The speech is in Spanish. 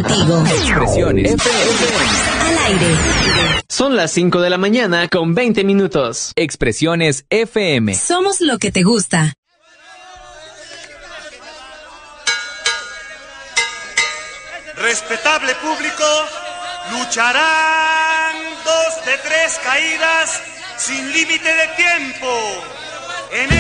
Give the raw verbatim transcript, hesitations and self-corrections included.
contigo. Expresiones F M. Al aire. Son las cinco de la mañana con veinte minutos. Expresiones F M. Somos lo que te gusta. Respetable público, lucharán dos de tres caídas sin límite de tiempo. En